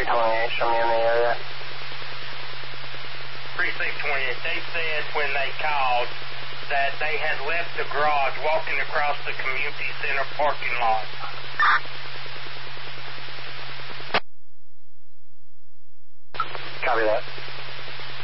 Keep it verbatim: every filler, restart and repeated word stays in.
two twenty-eight, show me in the area. Precinct twenty-eight, they said when they called that they had left the garage walking across the community center parking lot.